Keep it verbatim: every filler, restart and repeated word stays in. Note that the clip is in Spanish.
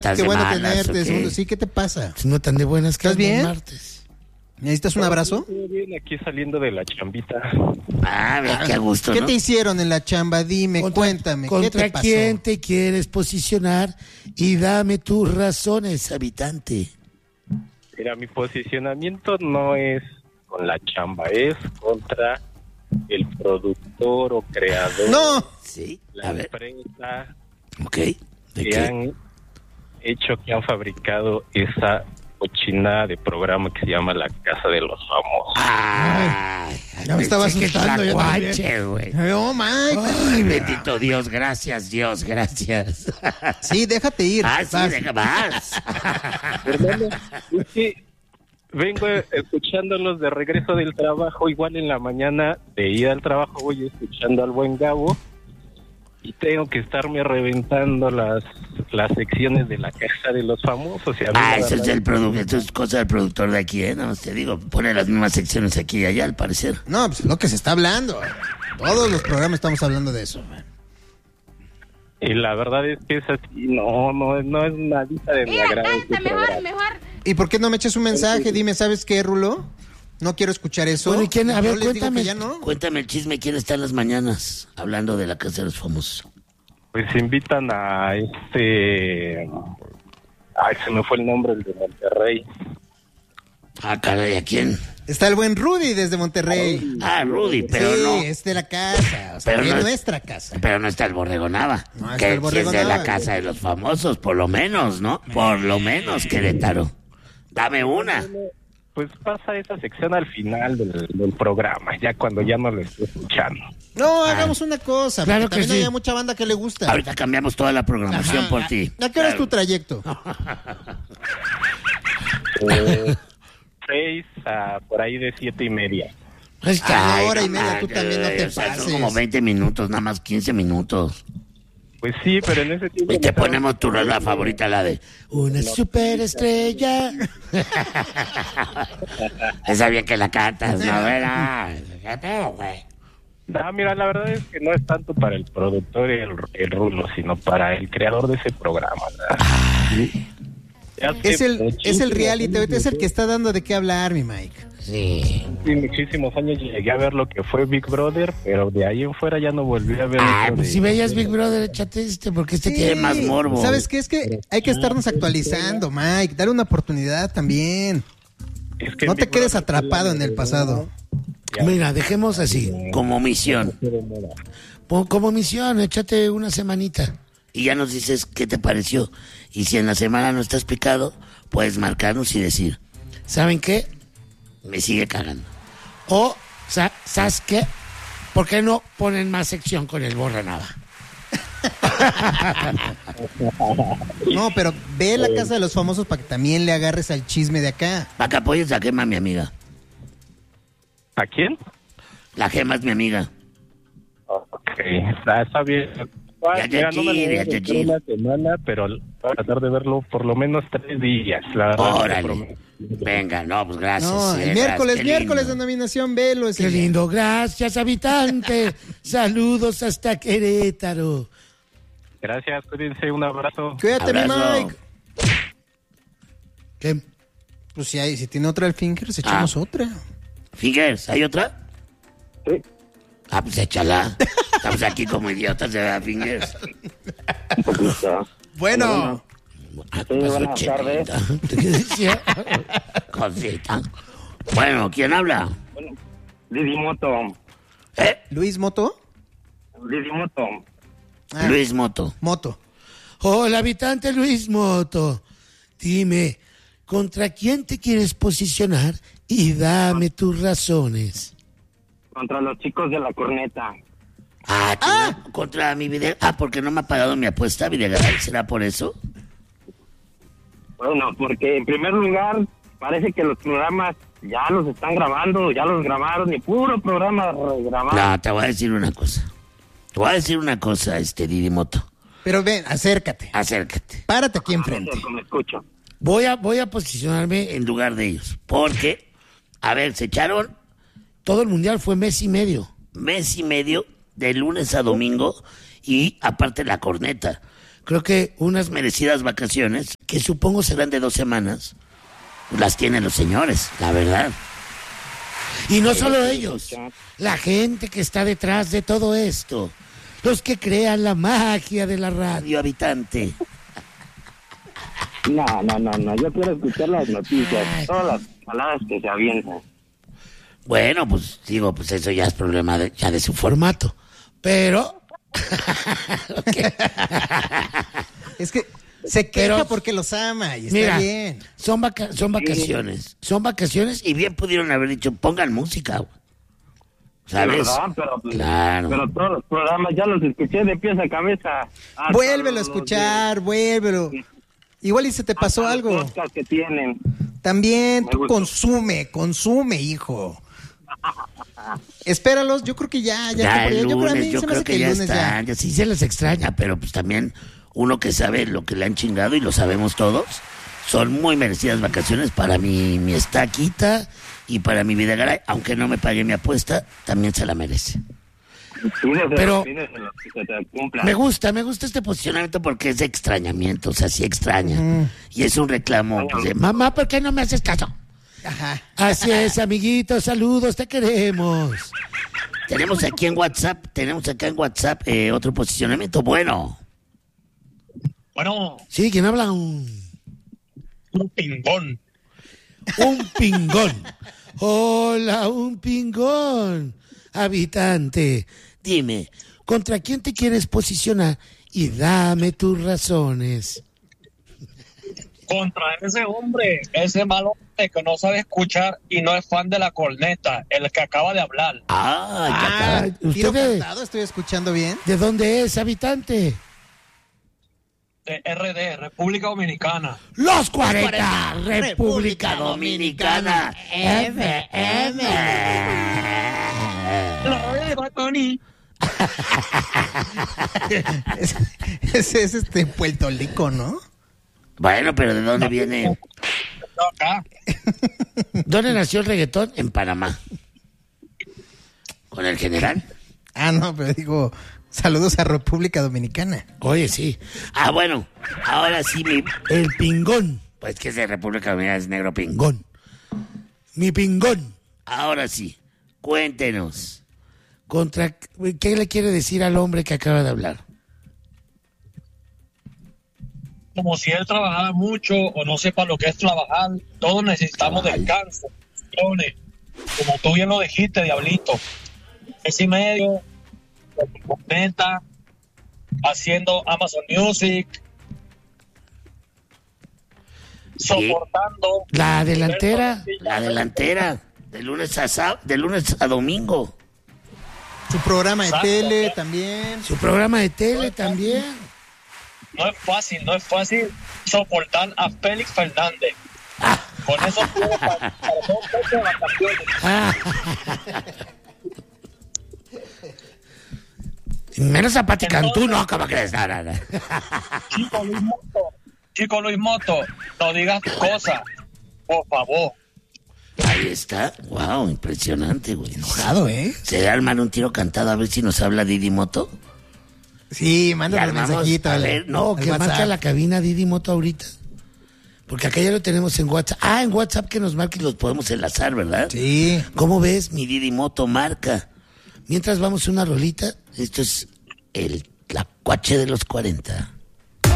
Qué bueno tenerte, segundo. Sí, ¿qué te pasa? No tan de buenas que ¿Estás bien? martes. ¿Necesitas un abrazo? Estoy bien, aquí saliendo de la chambita. Ah, vea qué a gusto, ¿Qué ¿no? te hicieron en la chamba? Dime, Contra- cuéntame, ¿qué ¿Contra te pasó? quién te quieres posicionar? Y dame tus razones, habitante. Mira, mi posicionamiento no es con la chamba, es contra el productor o creador. ¡No! Sí, La a ver, empresa ok. ¿De que qué? han hecho, que han fabricado esa cochinada de programa que se llama La Casa de los Famosos. Ay, Ya me estaba pensé que asustando, yo también. tlacuache, güey. No, Mike. Ay, bendito Dios, gracias, Dios, gracias. Sí, déjate ir. Ah, sí, Vas. deja más. Hermano, es que vengo escuchándolos de regreso del trabajo, igual en la mañana de ir al trabajo voy escuchando al buen Gabo y tengo que estarme reventando las las secciones de La Casa de los Famosos. Y a mí Ah, la eso es verdad del productor, eso es cosa del productor de aquí, ¿eh? No, te digo, pone las mismas secciones aquí y allá, al parecer. No, pues lo que se está hablando. Todos los programas estamos hablando de eso, man. Y la verdad es que es así, no, no, no es nadita de mi Mira, agrado. canta este mejor, programa. mejor. ¿Y por qué no me echas un mensaje? Dime, ¿sabes qué, Rulo? No quiero escuchar eso. Bueno, ¿y quién? A ver, Yo les digo que cuéntame. ya no. Cuéntame el chisme, ¿quién está en las mañanas hablando de La Casa de los Famosos? Pues invitan a este... Ay, se me fue el nombre, el de Monterrey. Ah, caray, ¿a quién? Está el buen Rudy desde Monterrey. Ah, Rudy, pero sí, no. es de la casa. O sea, Pero de no es- nuestra casa. Pero no está el Borrego Nava. No está que el Borrego sí es de Nava. La Casa de los Famosos, por lo menos, ¿no? Por lo menos, Querétaro. Dame una. Pues pasa esa sección al final del, del programa, ya cuando ya no lo estoy escuchando. No, hagamos una cosa. Claro Porque que también sí. hay mucha banda que le gusta. Ahorita cambiamos toda la programación Ajá. por ti. ¿A qué hora es Claro. tu trayecto? Eh, seis a por ahí de siete y media. Ahí está. Ah, Ay, hora y no media, tú manches, también no te o sea, pases. Son como veinte minutos, nada más quince minutos. Pues sí, pero en ese tiempo... Y te me estaba- ponemos tu rola favorita, la de... Una superestrella. Esa bien que la cantas, ¿no? Era... Fíjate, güey. No, mira, la verdad es que no es tanto para el productor y el, el rulo, sino para el creador de ese programa. ¿verdad? Ya hace Es el, es el muchísimos reality, años, es el que está dando de qué hablar, mi Mike. Sí. sí, muchísimos años llegué a ver lo que fue Big Brother, pero de ahí en fuera ya no volví a ver. Ah, eso pues de- Si veías Big Brother, échate este, porque este Sí, tiene tiene más morbo. ¿Sabes qué? Es que hay que estarnos actualizando, Mike. Dale una oportunidad también. Es que No Big te quedes Brother atrapado en el pasado. Mira, dejemos así. Como misión. Pon como misión, échate una semanita. Y ya nos dices qué te pareció. Y si en la semana no estás picado, puedes marcarnos y decir, ¿Saben qué? me sigue cagando. O, sa- ¿sabes qué? ¿Por qué no ponen más sección con el Borra Nava? No, pero ve la casa de los famosos para que también le agarres al chisme de acá. Para que apoyes a Gema, mi amiga. ¿A quién? La Gema es mi amiga. Ok, está, está bien. Ya te Mira, no me lo voy a quiere, ya te aventar quiere. una semana, pero voy a tratar de verlo por lo menos tres días. La verdad, te Órale. prometo. Venga, no, pues gracias. No, eh, el miércoles, qué miércoles de lindo. nominación, velo ese Qué día. lindo, gracias, habitante. Saludos hasta Querétaro. Gracias, cuídense, un abrazo. Cuídate, mi Abrazo. Mike. ¿Qué? Pues si, hay, si tiene otra el Fingers, echamos Ah. otra. Fingers, ¿hay otra? Sí. Ah, pues échala. Estamos aquí como idiotas de verdad, Fingers. Bueno, Ah, Sí, pasó, buenas Chelita? ¿Qué decía? Cosita. Bueno, ¿quién habla? Didimoto. ¿Eh? Luis Moto. Didimoto. Ah, Luis Moto. Moto. Hola, habitante Luis Moto. Dime, ¿contra quién te quieres posicionar? Y dame tus razones. Contra los chicos de la corneta. Ah, chinga, contra mi video. Ah, porque no me ha pagado mi apuesta, Videgaray. ¿Será por eso? Bueno, porque en primer lugar, parece que los programas ya los están grabando, ya los grabaron, y puro programa regrabado. No, te voy a decir una cosa. Te voy a decir una cosa, este Didi Moto. Pero ven, acércate. Acércate. Párate aquí enfrente. Me escucho. Voy a, voy a posicionarme. En lugar de ellos. Porque, a ver, se echaron Todo el mundial fue mes y medio. mes y medio de lunes a domingo y aparte la corneta. Creo que unas Merecidas vacaciones que supongo serán de dos semanas, las tienen los señores, la verdad. Y no solo ellos, la gente que está detrás de todo esto, los que crean la magia de la radio. Radio Habitante. No, no, no, no. Yo quiero escuchar las noticias, Ay. todas las palabras que se avientan. Bueno, pues digo, pues eso ya es problema de, ya de su forma. Formato. Pero... Es que se queja Pero- porque los ama y está Mira, bien. son, vaca- son vacaciones. Son vacaciones Y bien pudieron haber dicho, pongan música, güey. ¿Sabes? ¿Verdad? Pero, pues, Claro. pero todos los programas ya los escuché de pies a cabeza. Hasta Vuélvelo a los escuchar, vuélvelo. Igual y se te de- pasó hasta algo. los podcasts que tienen. También Me tú gustó. consume, consume, hijo. Espéralos, yo creo que ya, ya, Ya está por el allá. Yo creo, a lunes, mí yo se me creo hace que, el ya lunes están, ya sí se les extraña, pero pues también uno que sabe lo que le han chingado y lo sabemos todos, son muy merecidas vacaciones para mi, mi estaquita y para mi Videgaray, aunque no me pague mi apuesta, también se la merece. Pídeselo, Pero- pídeselo, que se te cumpla. me gusta, me gusta este Posicionamiento porque es de extrañamiento, o sea, sí extraña. Y es un reclamo pues, de, Mamá, ¿por qué no me haces caso? Ajá. Así es, amiguitos, saludos, te queremos. tenemos aquí en WhatsApp, tenemos acá en WhatsApp eh, otro posicionamiento, bueno. Bueno, Sí, ¿quién habla? Un, un pingón. un pingón. Hola, un pingón. Habitante, Dime, ¿contra quién te quieres posicionar? Y dame tus razones. Contra ese hombre, ese malo hombre que no sabe escuchar y no es fan de la corneta, el que acaba de hablar. ah, ya Ah, acá. tiro ustedes- cantado, estoy escuchando bien. ¿De dónde es, habitante? De R D, República Dominicana. Los cuarenta, República República Dominicana. Dominicana, F M. Es- Ese es este Puerto Rico, ¿no? Bueno, pero ¿de dónde viene? Acá. ¿Dónde nació el reggaetón? En Panamá. ¿Con el general? Ah, no, pero digo, saludos a República Dominicana. Oye, sí. Ah, bueno, ahora sí mi... El pingón. Pues que es de República Dominicana, es negro pingón. Pingón. Mi pingón. Ahora sí, cuéntenos. Contra, ¿qué le quiere decir al hombre que acaba de hablar? Como si él trabajara mucho o no sepa lo que es trabajar, todos necesitamos descanso, vacaciones. Como tú bien lo dijiste, Diablito. Es y medio, con tu corneta, haciendo Amazon Music, soportando. La delantera. La delantera, de lunes a, sá- de lunes a domingo. Su programa de Exacto. tele también. Su programa de tele también. No es fácil, no es fácil soportar a Félix Fernández. Con eso puedo para, para dos meses de vacaciones. Ah. Menos a Pati Cantú, no, ¿cómo crees? No, no, no. Chico Luis Moto, Chico Luis Moto, no digas cosas, por favor. Ahí está. Wow, impresionante, güey. Enojado, ¿eh? ¿Se arman un tiro cantado a ver si nos habla Didi Moto? Sí, Ya mándale un armamos, mensajito. a al- ver, No, al que WhatsApp. marca la cabina Didi Moto ahorita. Porque acá ya lo tenemos en WhatsApp. Ah, en WhatsApp que nos marque. Los podemos enlazar, ¿verdad? Sí. ¿Cómo ves? Mi Didi Moto marca. Mientras vamos a una rolita. Esto es el tlacuache de los cuarenta.